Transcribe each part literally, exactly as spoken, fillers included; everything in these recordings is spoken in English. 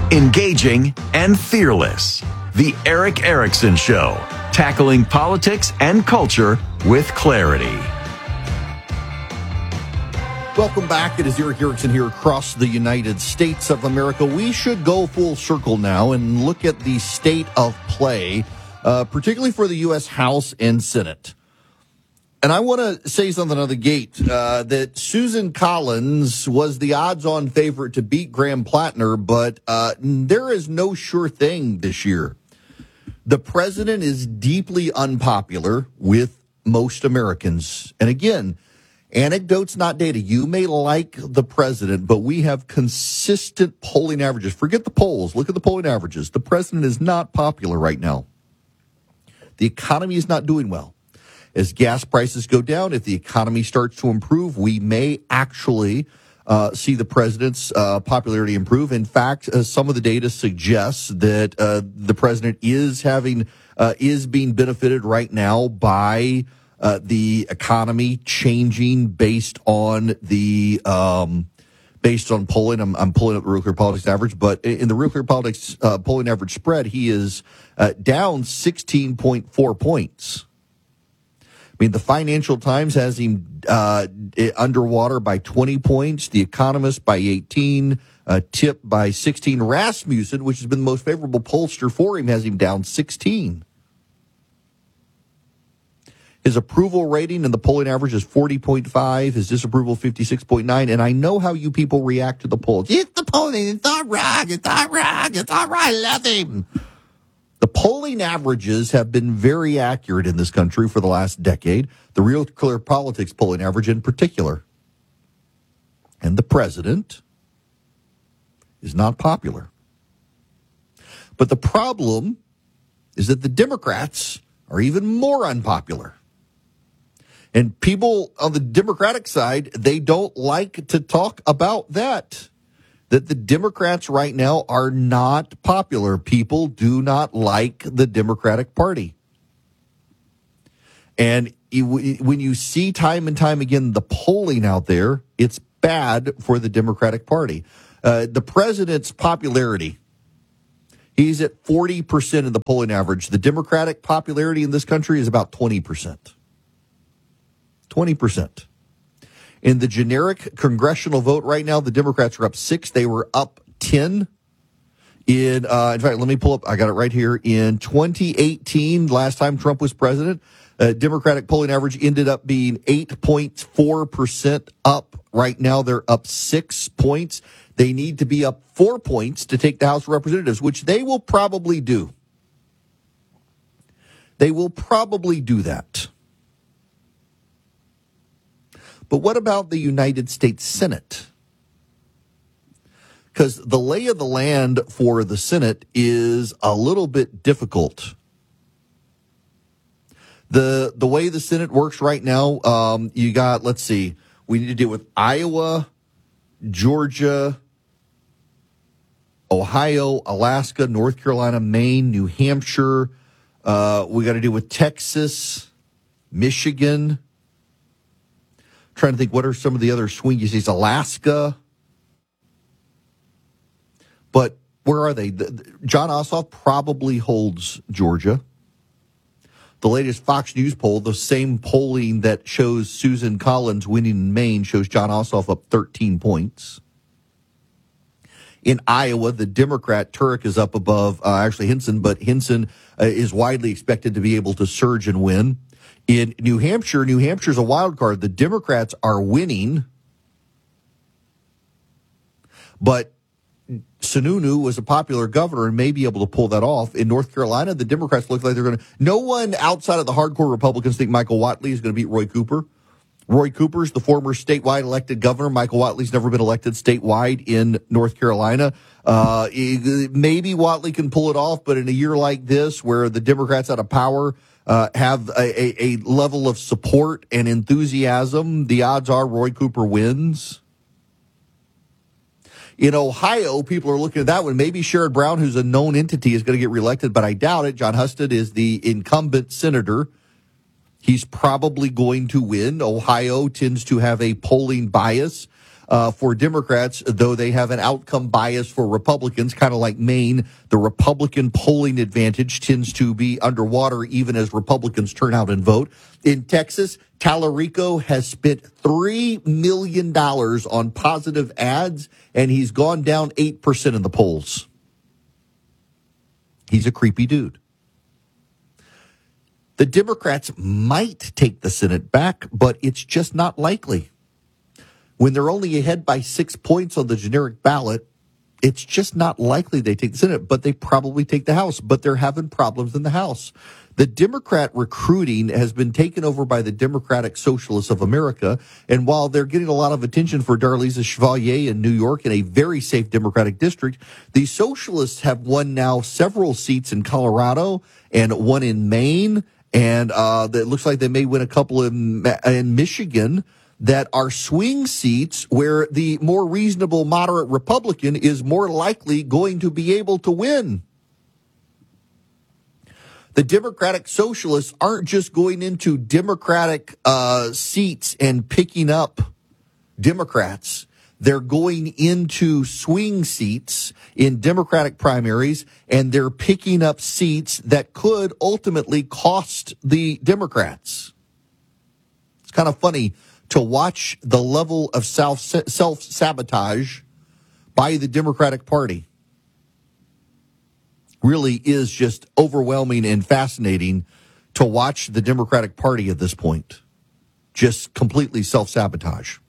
engaging, and fearless. The Erick Erickson Show, tackling politics and culture with clarity. Welcome back. It is Erick Erickson here across the United States of America. We should go full circle now and look at the state of play, uh, particularly for the U S House and Senate. And I want to say something on the gate, uh, that Susan Collins was the odds-on favorite to beat Graham Plattner, but uh, there is no sure thing this year. The president is deeply unpopular with most Americans. And again, anecdotes, not data. You may like the president, but we have consistent polling averages. Forget the polls. Look at the polling averages. The president is not popular right now. The economy is not doing well. As gas prices go down, if the economy starts to improve, we may actually uh, see the president's uh, popularity improve. In fact, uh, some of the data suggests that uh, the president is having uh, is being benefited right now by uh, the economy changing based on the um, based on polling. I'm, I'm pulling up the Real Clear Politics average, but in the Real Clear Politics uh, polling average spread, he is uh, down sixteen point four points. I mean, the Financial Times has him uh, underwater by twenty points, The Economist by eighteen, uh, Tip by sixteen. Rasmussen, which has been the most favorable pollster for him, has him down sixteen. His approval rating in the polling average is forty point five, his disapproval fifty-six point nine, and I know how you people react to the polls. It's the polling, it's all wrong, it's all wrong, it's all right, I love him. The polling averages have been very accurate in this country for the last decade, the Real Clear Politics polling average in particular. And the president is not popular. But the problem is that the Democrats are even more unpopular. And people on the Democratic side, they don't like to talk about that. That the Democrats right now are not popular. People do not like the Democratic Party. And when you see time and time again the polling out there, it's bad for the Democratic Party. Uh, the president's popularity, he's at forty percent in the polling average. The Democratic popularity in this country is about twenty percent. twenty percent. In the generic congressional vote right now, the Democrats are up six. They were up ten. In uh, in fact, let me pull up. I got it right here. In twenty eighteen, last time Trump was president, uh, Democratic polling average ended up being eight point four percent up. Right now, they're up six points. They need to be up four points to take the House of Representatives, which they will probably do. They will probably do that. But what about the United States Senate? Because the lay of the land for the Senate is a little bit difficult. The the way the Senate works right now, um, you got, let's see, we need to deal with Iowa, Georgia, Ohio, Alaska, North Carolina, Maine, New Hampshire. Uh, we got to deal with Texas, Michigan. Trying to think, what are some of the other swingy states? Alaska. But where are they? John Ossoff probably holds Georgia. The latest Fox News poll, the same polling that shows Susan Collins winning in Maine, shows John Ossoff up thirteen points. In Iowa, the Democrat Turek is up above, uh, actually Hinson, but Hinson uh, is widely expected to be able to surge and win. In New Hampshire, New Hampshire's a wild card. The Democrats are winning, but Sununu was a popular governor and may be able to pull that off. In North Carolina, the Democrats look like they're going to. No one outside of the hardcore Republicans think Michael Whatley is going to beat Roy Cooper. Roy Cooper's the former statewide elected governor. Michael Whatley's never been elected statewide in North Carolina. Uh, maybe Whatley can pull it off, but in a year like this, where the Democrats out of power uh, have a, a, a level of support and enthusiasm, the odds are Roy Cooper wins. In Ohio, people are looking at that one. Maybe Sherrod Brown, who's a known entity, is going to get reelected, but I doubt it. John Husted is the incumbent senator. He's probably going to win. Ohio tends to have a polling bias. uh, for Democrats, though they have an outcome bias for Republicans, kind of like Maine. The Republican polling advantage tends to be underwater even as Republicans turn out and vote. In Texas, Tallarico has spent three million dollars on positive ads, and he's gone down eight percent in the polls. He's a creepy dude. The Democrats might take the Senate back, but it's just not likely. When they're only ahead by six points on the generic ballot, it's just not likely they take the Senate, but they probably take the House. But they're having problems in the House. The Democrat recruiting has been taken over by the Democratic Socialists of America. And while they're getting a lot of attention for Darlisa Chevalier in New York in a very safe Democratic district, the Socialists have won now several seats in Colorado and one in Maine. And uh, it looks like they may win a couple in, in Michigan that are swing seats where the more reasonable, moderate Republican is more likely going to be able to win. The Democratic Socialists aren't just going into Democratic uh, seats and picking up Democrats. They're going into swing seats in Democratic primaries, and they're picking up seats that could ultimately cost the Democrats. It's kind of funny to watch the level of self, self-sabotage by the Democratic Party. Really is just overwhelming and fascinating to watch the Democratic Party at this point. Just completely self-sabotage.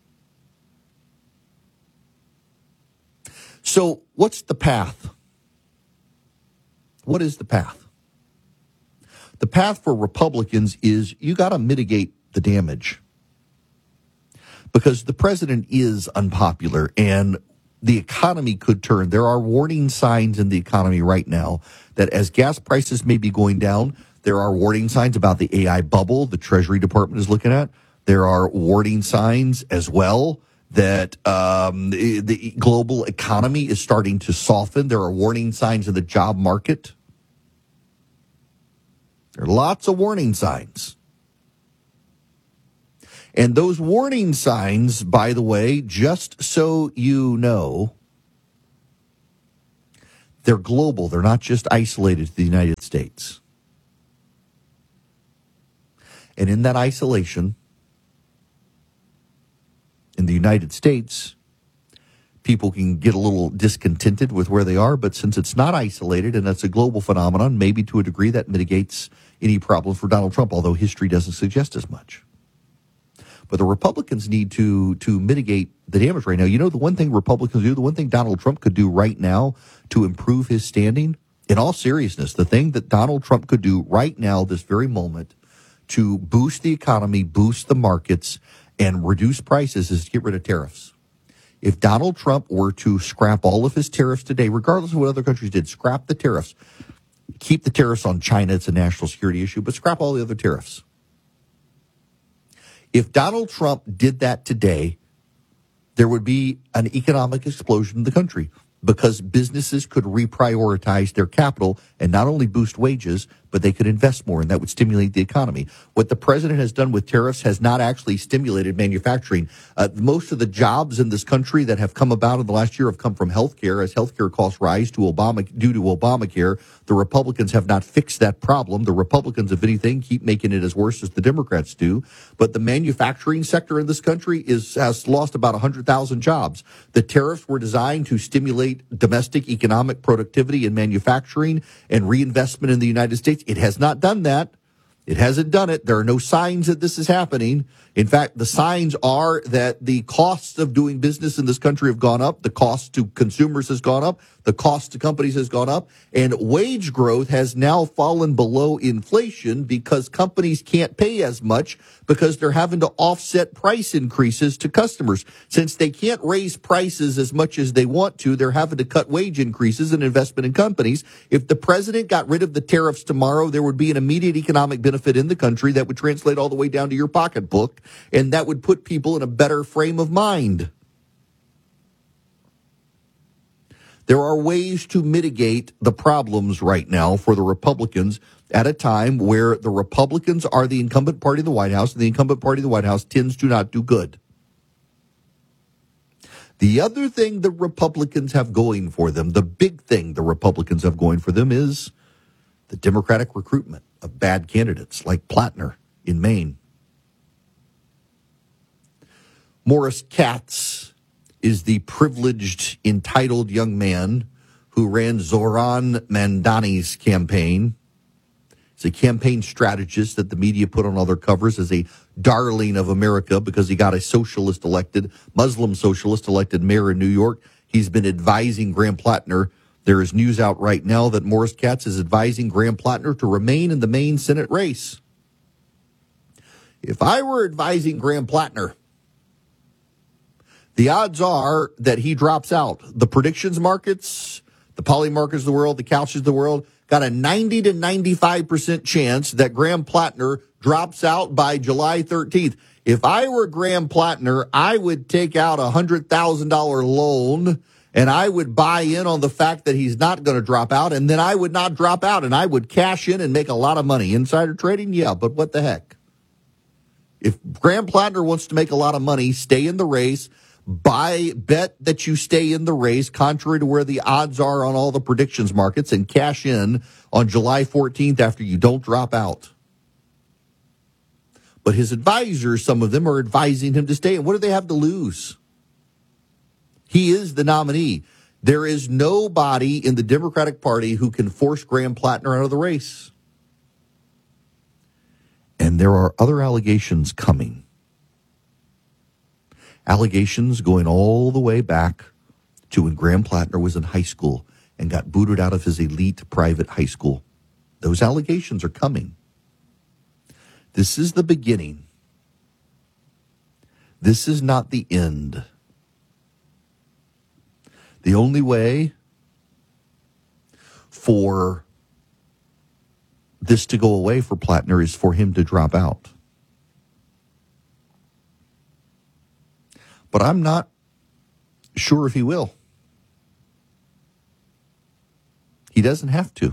So what's the path? What is the path? The path for Republicans is you got to mitigate the damage. Because the president is unpopular and the economy could turn. There are warning signs in the economy right now that as gas prices may be going down, there are warning signs about the A I bubble the Treasury Department is looking at. There are warning signs as well that um, the, the global economy is starting to soften. There are warning signs in the job market. There are lots of warning signs. And those warning signs, by the way, just so you know, they're global. They're not just isolated to the United States. And in that isolation, in the United States, people can get a little discontented with where they are, but since it's not isolated and it's a global phenomenon, maybe to a degree that mitigates any problem for Donald Trump, although history doesn't suggest as much. But the Republicans need to to mitigate the damage right now. You know, the one thing Republicans do, the one thing Donald Trump could do right now to improve his standing, in all seriousness, the thing that Donald Trump could do right now, this very moment, to boost the economy, boost the markets, and reduce prices is to get rid of tariffs. If Donald Trump were to scrap all of his tariffs today, regardless of what other countries did, scrap the tariffs, keep the tariffs on China, it's a national security issue, but scrap all the other tariffs. If Donald Trump did that today, there would be an economic explosion in the country because businesses could reprioritize their capital and not only boost wages, but they could invest more, and that would stimulate the economy. What the president has done with tariffs has not actually stimulated manufacturing. Uh, most of the jobs in this country that have come about in the last year have come from healthcare. As healthcare costs rise to Obama due to Obamacare, the Republicans have not fixed that problem. The Republicans, if anything, keep making it as worse as the Democrats do. But the manufacturing sector in this country is has lost about one hundred thousand jobs. The tariffs were designed to stimulate domestic economic productivity and manufacturing and reinvestment in the United States. It has not done that. It hasn't done it. There are no signs that this is happening. In fact, the signs are that the costs of doing business in this country have gone up. The cost to consumers has gone up. The cost to companies has gone up. And wage growth has now fallen below inflation because companies can't pay as much because they're having to offset price increases to customers. Since they can't raise prices as much as they want to, they're having to cut wage increases and investment in companies. If the president got rid of the tariffs tomorrow, there would be an immediate economic benefit in the country that would translate all the way down to your pocketbook, and that would put people in a better frame of mind. There are ways to mitigate the problems right now for the Republicans at a time where the Republicans are the incumbent party of the White House, and the incumbent party of the White House tends to not do good. The other thing the Republicans have going for them, the big thing the Republicans have going for them, is the Democratic recruitment of bad candidates like Plattner in Maine. Morris Katz is the privileged, entitled young man who ran Zohran Mamdani's campaign. He's a campaign strategist that the media put on all their covers as a darling of America because he got a socialist elected, Muslim socialist elected mayor in New York. He's been advising Graham Plattner. There is news out right now that Morris Katz is advising Graham Plattner to remain in the Maine Senate race. If I were advising Graham Plattner, the odds are that he drops out. The predictions markets, the poly markets of the world, the couches of the world, got a ninety to ninety-five percent chance that Graham Plattner drops out by July thirteenth. If I were Graham Plattner, I would take out a one hundred thousand dollars loan, and I would buy in on the fact that he's not going to drop out, and then I would not drop out, and I would cash in and make a lot of money. Insider trading? Yeah, but what the heck? If Graham Plattner wants to make a lot of money, stay in the race, buy, bet that you stay in the race, contrary to where the odds are on all the predictions markets, and cash in on July fourteenth after you don't drop out. But his advisors, some of them, are advising him to stay. And what do they have to lose? He is the nominee. There is nobody in the Democratic Party who can force Graham Plattner out of the race. And there are other allegations coming. Allegations going all the way back to when Graham Plattner was in high school and got booted out of his elite private high school. Those allegations are coming. This is the beginning. This is not the end. The only way for this to go away for Plattner is for him to drop out. But I'm not sure if he will. He doesn't have to.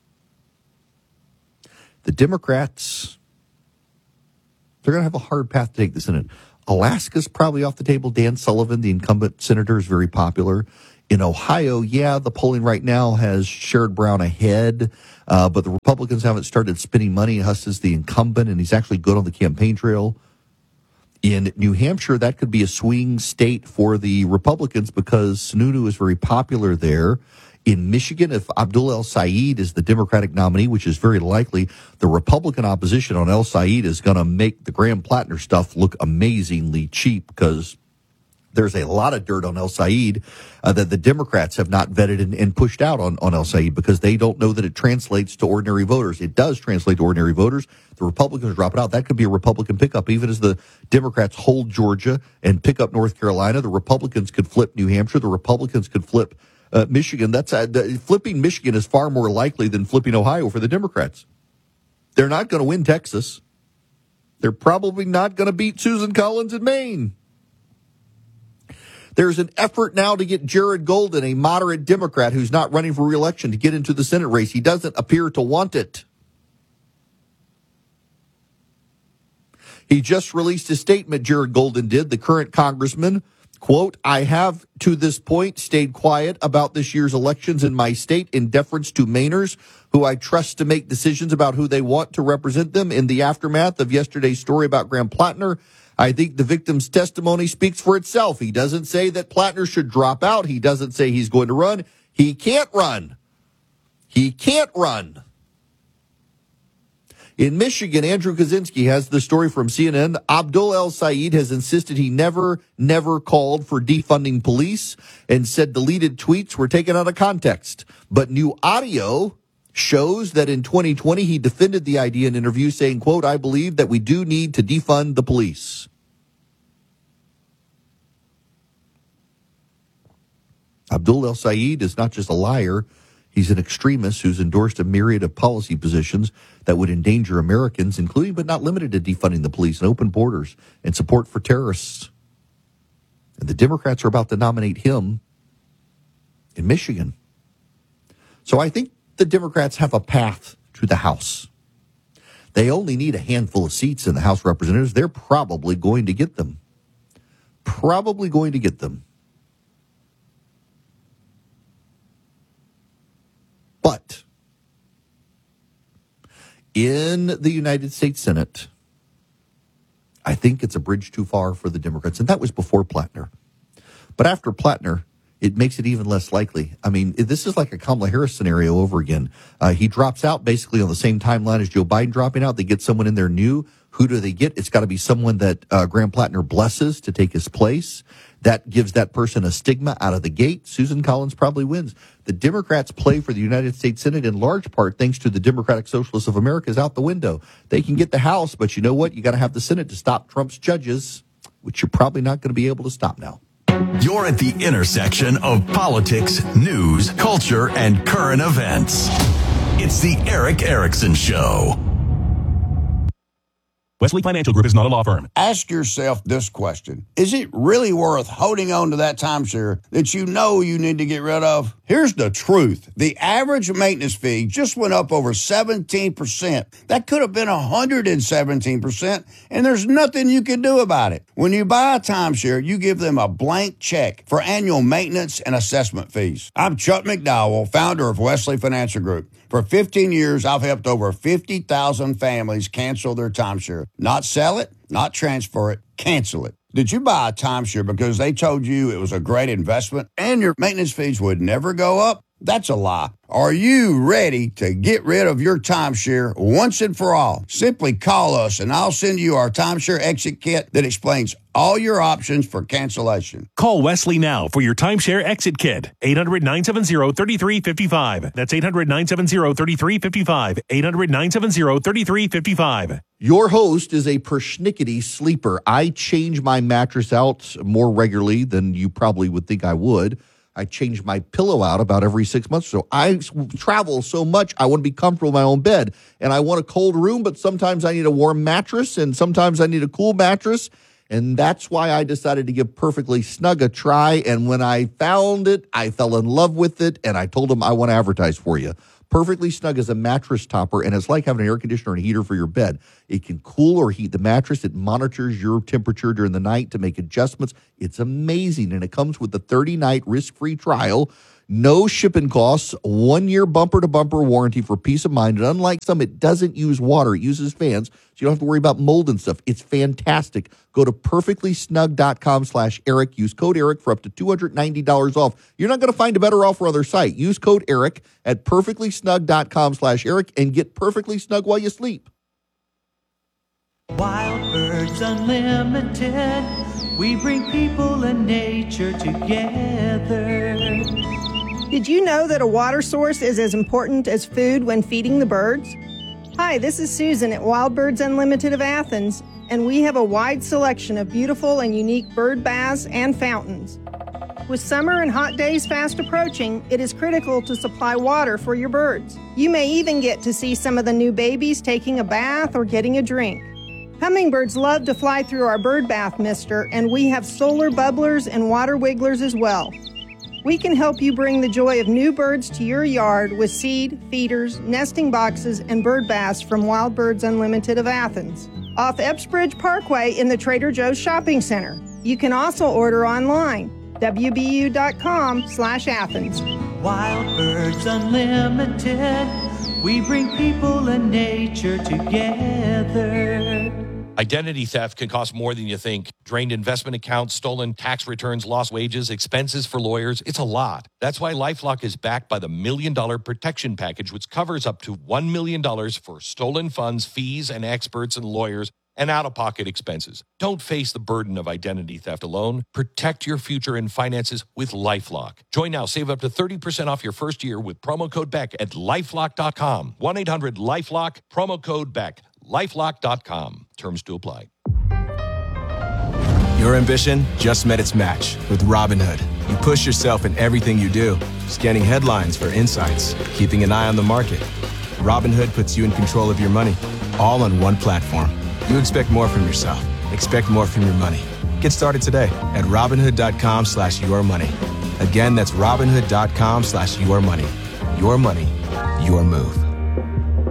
The Democrats, they're going to have a hard path to take the Senate. Alaska's probably off the table. Dan Sullivan, the incumbent senator, is very popular. In Ohio, yeah, the polling right now has Sherrod Brown ahead, uh, but the Republicans haven't started spending money. Huss is the incumbent, and he's actually good on the campaign trail. In New Hampshire, that could be a swing state for the Republicans because Sununu is very popular there. In Michigan, if Abdul El-Sayed is the Democratic nominee, which is very likely, the Republican opposition on El-Sayed is going to make the Graham Plattner stuff look amazingly cheap because there's a lot of dirt on El-Sayed uh, that the Democrats have not vetted and, and pushed out on, on El-Sayed because they don't know that it translates to ordinary voters. It does translate to ordinary voters. The Republicans drop it out. That could be a Republican pickup. Even as the Democrats hold Georgia and pick up North Carolina, the Republicans could flip New Hampshire. The Republicans could flip uh, Michigan. That's uh, flipping Michigan is far more likely than flipping Ohio for the Democrats. They're not going to win Texas. They're probably not going to beat Susan Collins in Maine. There's an effort now to get Jared Golden, a moderate Democrat who's not running for re-election, to get into the Senate race. He doesn't appear to want it. He just released a statement, Jared Golden did, the current congressman. Quote, I have to this point stayed quiet about this year's elections in my state in deference to Mainers, who I trust to make decisions about who they want to represent them. In the aftermath of yesterday's story about Graham Plattner, I think the victim's testimony speaks for itself. He doesn't say that Plattner should drop out. He doesn't say he's going to run. He can't run. He can't run. In Michigan, Andrew Kaczynski has the story from C N N. Abdul El-Sayed has insisted he never, never called for defunding police and said deleted tweets were taken out of context. But new audio shows that in twenty twenty, he defended the idea in an interview saying, quote, I believe that we do need to defund the police. Abdul El-Sayed is not just a liar. He's an extremist who's endorsed a myriad of policy positions that would endanger Americans, including but not limited to defunding the police and open borders and support for terrorists. And the Democrats are about to nominate him in Michigan. So I think the Democrats have a path to the House. They only need a handful of seats in the House of Representatives. They're probably going to get them. Probably going to get them. in the United States Senate, I think it's a bridge too far for the Democrats. And that was before Plattner. But after Plattner, it makes it even less likely. I mean, this is like a Kamala Harris scenario over again. Uh, he drops out basically on the same timeline as Joe Biden dropping out. They get someone in there new. Who do they get? It's got to be someone that uh, Graham Plattner blesses to take his place. That gives that person a stigma out of the gate. Susan Collins probably wins. The Democrats' play for the United States Senate, in large part, thanks to the Democratic Socialists of America, is out the window. They can get the House, but you know what? You got to have the Senate to stop Trump's judges, which you're probably not going to be able to stop now. You're at the intersection of politics, news, culture, and current events. It's the Erick Erickson Show. Wesley Financial Group is not a law firm. Ask yourself this question. Is it really worth holding on to that timeshare that you know you need to get rid of? Here's the truth. The average maintenance fee just went up over seventeen percent. That could have been one hundred seventeen percent, and there's nothing you can do about it. When you buy a timeshare, you give them a blank check for annual maintenance and assessment fees. I'm Chuck McDowell, founder of Wesley Financial Group. For fifteen years, I've helped over fifty thousand families cancel their timeshare. Not sell it, not transfer it, cancel it. Did you buy a timeshare because they told you it was a great investment and your maintenance fees would never go up? That's a lie. Are you ready to get rid of your timeshare once and for all? Simply call us and I'll send you our timeshare exit kit that explains all your options for cancellation. Call Wesley now for your timeshare exit kit. eight hundred, nine seven zero, three three five five. That's eight hundred, nine seven zero, three three five five. eight hundred, nine seven zero, three three five five. Your host is a persnickety sleeper. I change my mattress out more regularly than you probably would think I would. I change my pillow out about every six months or so. I travel so much, I want to be comfortable in my own bed. And I want a cold room, but sometimes I need a warm mattress, and sometimes I need a cool mattress. And that's why I decided to give Perfectly Snug a try. And when I found it, I fell in love with it, and I told them I want to advertise for you. Perfectly Snug is a mattress topper, and it's like having an air conditioner and heater for your bed. It can cool or heat the mattress. It monitors your temperature during the night to make adjustments. It's amazing, and it comes with a thirty-night risk-free trial, no shipping costs, one-year bumper-to-bumper warranty for peace of mind. And unlike some, it doesn't use water. It uses fans, so you don't have to worry about mold and stuff. It's fantastic. Go to perfectly snug dot com slash Eric. Use code Eric for up to two hundred ninety dollars off. You're not going to find a better offer on their site. Use code Eric at perfectly snug dot com slash Eric and get perfectly snug while you sleep. Wild Birds Unlimited, we bring people and nature together. Did you know that a water source is as important as food when feeding the birds? Hi, this is Susan at Wild Birds Unlimited of Athens, and we have a wide selection of beautiful and unique bird baths and fountains. With summer and hot days fast approaching, it is critical to supply water for your birds. You may even get to see some of the new babies taking a bath or getting a drink. Hummingbirds love to fly through our bird bath mister, and we have solar bubblers and water wigglers as well. We can help you bring the joy of new birds to your yard with seed, feeders, nesting boxes, and bird baths from Wild Birds Unlimited of Athens, off Epsbridge Parkway in the Trader Joe's Shopping Center. You can also order online, W B U dot com slash Athens. Wild Birds Unlimited, we bring people and nature together. Identity theft can cost more than you think. Drained investment accounts, stolen tax returns, lost wages, expenses for lawyers. It's a lot. That's why LifeLock is backed by the Million Dollar Protection Package, which covers up to one million dollars for stolen funds, fees, and experts and lawyers, and out-of-pocket expenses. Don't face the burden of identity theft alone. Protect your future and finances with LifeLock. Join now. Save up to thirty percent off your first year with promo code Beck at lifelock dot com. one eight hundred LifeLock, promo code Beck. lifelock dot com. Terms to apply. Your ambition just met its match with Robinhood. You push yourself in everything you do, scanning headlines for insights, keeping an eye on the market. Robinhood puts you in control of your money, all on one platform. You expect more from yourself. Expect more from your money. Get started today at Robinhood dot com slash your money. Again, that's Robinhood dot com slash your money. Your money, your move.